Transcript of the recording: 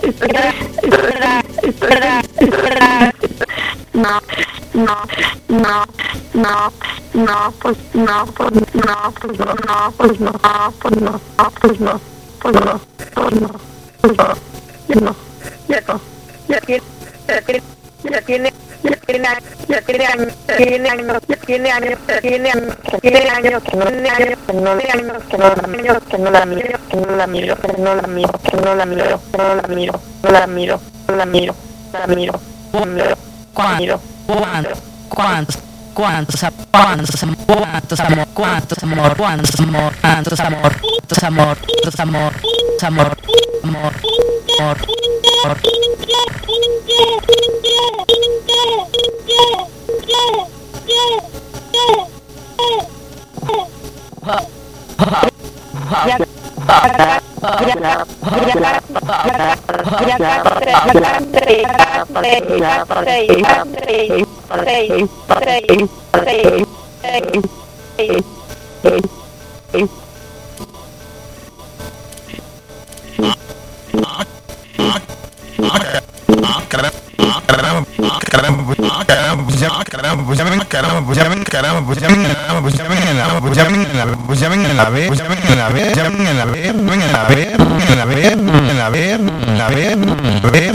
No, no, no, no, no, pues no, pues no, pues no, no, pues no, pues no, pues no, pues no, pues no, pues no, ya no, ya tiene, ya tiene, ya tiene, ya tiene, ya tiene años, tiene años, tiene años, tiene años, tiene años, que no tiene años, que no tiene años, que no la miro, que no la miro, que no la miro, que no la miro, que no la miro, que no la miro, no la miro, no la miro, la miro, la miro, miro, cuántos